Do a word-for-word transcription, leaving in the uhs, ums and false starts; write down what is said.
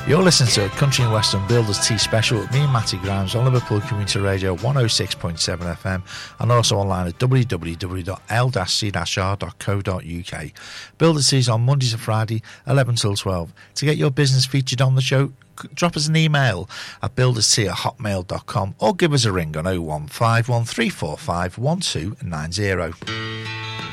You're listening to a Country and Western Builders Tea Special with me and Matty Grimes on Liverpool Community Radio one oh six point seven F M and also online at w w w dot l c r dot co dot u k. Builders Tea is on Mondays and Friday, eleven till twelve. To get your business featured on the show, drop us an email at builderstea at hotmail dot com or give us a ring on oh one five one three four five one two nine oh.